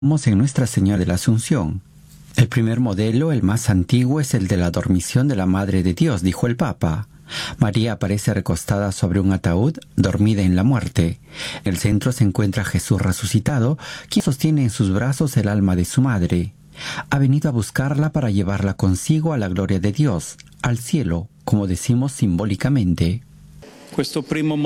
en Nuestra Señora de la Asunción. El primer modelo, el más antiguo, es el de la dormición de la Madre de Dios, dijo el Papa. María aparece recostada sobre un ataúd, dormida en la muerte. En el centro se encuentra Jesús resucitado, quien sostiene en sus brazos el alma de su madre. Ha venido a buscarla para llevarla consigo a la gloria de Dios, al cielo, como decimos simbólicamente. Este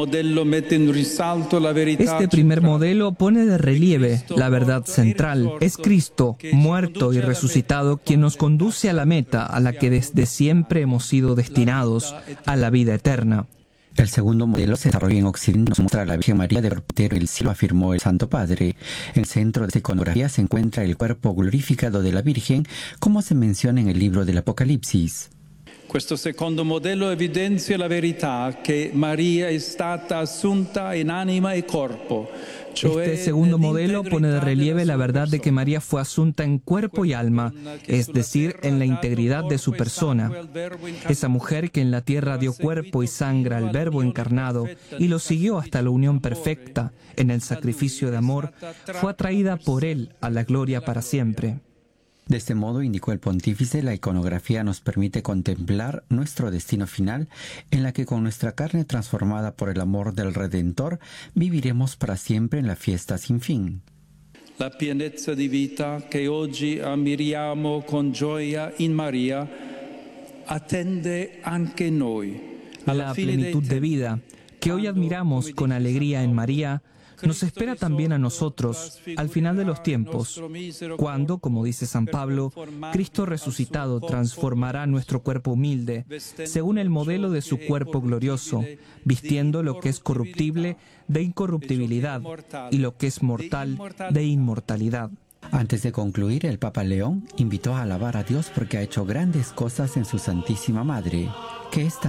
primer modelo pone de relieve la verdad central. Es Cristo, muerto y resucitado, quien nos conduce a la meta a la que desde siempre hemos sido destinados, a la vida eterna. El segundo modelo se desarrolla en Occidente, nos muestra a la Virgen María de Perpetuo el cielo, afirmó el Santo Padre. En el centro de esta iconografía se encuentra el cuerpo glorificado de la Virgen, como se menciona en el libro del Apocalipsis. Questo secondo modello evidenzia la verità che Maria è stata assunta in anima e corpo. Este segundo modelo pone de relieve la verdad de que María fue asunta en cuerpo y alma, es decir, en la integridad de su persona. Esa mujer que en la tierra dio cuerpo y sangre al Verbo encarnado y lo siguió hasta la unión perfecta en el sacrificio de amor, fue atraída por él a la gloria para siempre. De este modo, indicó el pontífice, la iconografía nos permite contemplar nuestro destino final, en la que con nuestra carne transformada por el amor del Redentor, viviremos para siempre en la fiesta sin fin. La pienezza di vita che oggi ammiriamo con gioia in Maria attende anche noi. La plenitud de vida que hoy admiramos con alegría en María nos espera también a nosotros al final de los tiempos, cuando, como dice San Pablo, Cristo resucitado transformará nuestro cuerpo humilde, según el modelo de su cuerpo glorioso, vistiendo lo que es corruptible de incorruptibilidad y lo que es mortal de inmortalidad. Antes de concluir, el Papa León invitó a alabar a Dios porque ha hecho grandes cosas en su Santísima Madre, que esta